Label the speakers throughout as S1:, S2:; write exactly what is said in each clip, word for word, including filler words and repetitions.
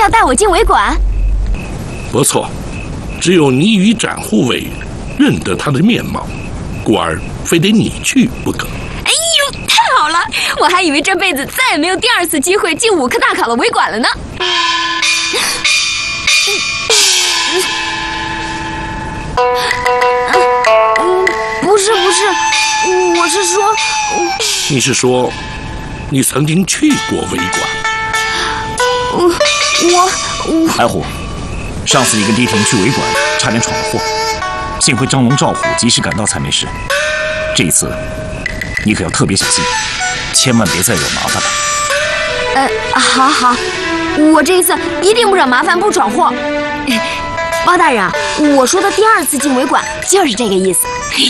S1: 要带我进维馆？
S2: 不错，只有你与展护卫认得他的面貌，故而非得你去不可。
S1: 哎呦，太好了！我还以为这辈子再也没有第二次机会进五颗大考的维馆了呢。嗯，不是不是，我是说，
S2: 你是说，你曾经去过维馆？
S1: 我我我，
S3: 白虎，上次你跟迪婷去维馆，差点闯了祸，幸亏张龙赵虎及时赶到才没事。这一次，你可要特别小心，千万别再惹麻烦了。
S1: 呃，好好，我这一次一定不惹麻烦，不闯祸。包大人，我说的第二次进维馆就是这个意思。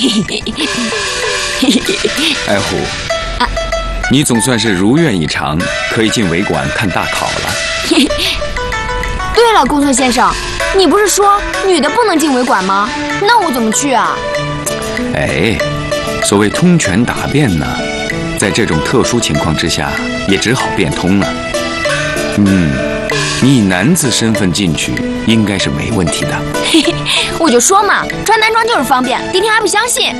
S4: 爱虎，啊、你总算是如愿以偿，可以进维馆看大考了。
S1: 对了，公孙先生，你不是说女的不能进维馆吗？那我怎么去啊？
S4: 哎，所谓通权达变呢，在这种特殊情况之下，也只好变通了。嗯，你以男子身份进去，应该是没问题的。
S1: 我就说嘛，穿男装就是方便，迪婷还不相信。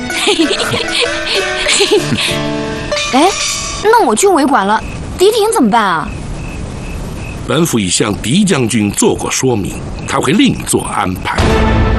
S1: 哎，那我去维馆了，迪婷怎么办啊？
S2: 本府已向狄将军做过说明，他会另做安排。